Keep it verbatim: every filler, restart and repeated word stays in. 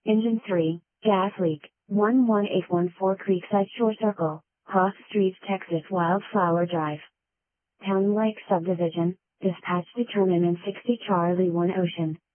Engine three, gas leak, one one eight one four Creekside Shore Circle, Cross Street, Texas. Wildflower Drive. Town Lake Subdivision, dispatch determinant sixty Charlie one Ocean.